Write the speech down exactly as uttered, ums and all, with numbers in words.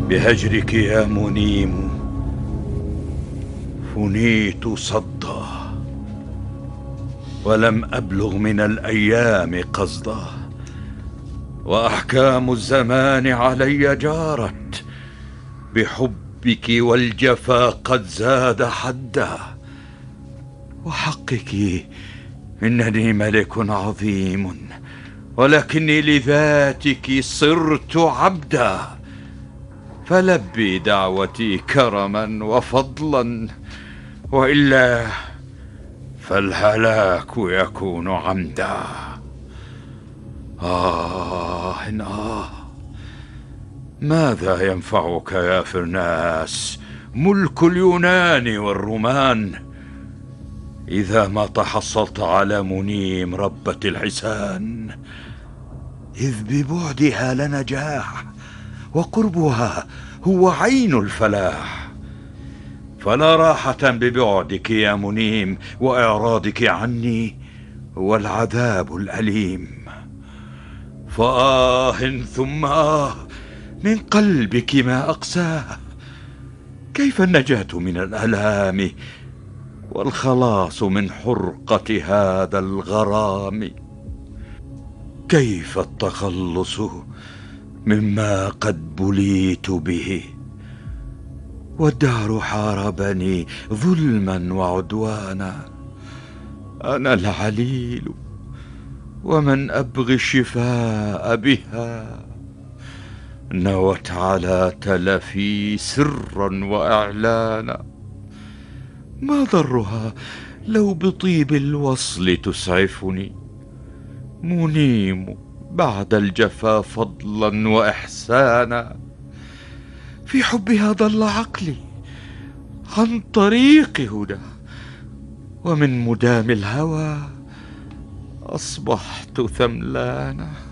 بهجرك يا منيم فنيت صدا، ولم أبلغ من الأيام قصدا، وأحكام الزمان علي جارت، بحبك والجفا قد زاد حدا. وحقك إنني ملك عظيم، ولكني لذاتك صرت عبدا، فلبي دعوتي كرما وفضلا، وإلا فالهلاك يكون عمدا. آه آه ماذا ينفعك يا فرناس ملك اليونان والرومان، إذا ما تحصلت على منيم ربة الحسان، إذ ببعدها لنجاح، وقربها هو عين الفلاح. فلا راحة ببعدك يا منيم، وإعراضك عني هو العذاب الأليم. فآه ثم آه من قلبك ما أقساه، كيف النجاة من الألام والخلاص من حرقة هذا الغرام؟ كيف التخلص مما قد بليت به، والدهر حاربني ظلما وعدوانا؟ أنا العليل ومن أبغي الشفاء بها، نوت على تلفي سرا وإعلانا. ما ضرها لو بطيب الوصل تسعفني، منيم بعد الجفا فضلا وإحسانا. في حبها ضل عقلي عن طريق هدى، ومن مدام الهوى أصبحت ثملانا.